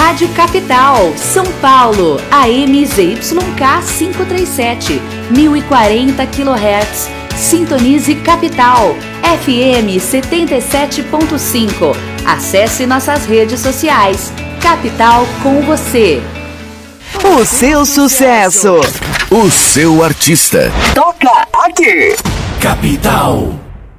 Rádio Capital, São Paulo, AM ZYK 537, 1040 kHz. Sintonize Capital, FM 77.5. Acesse nossas redes sociais. Capital com você. O seu sucesso. O seu artista. Toca aqui. Capital.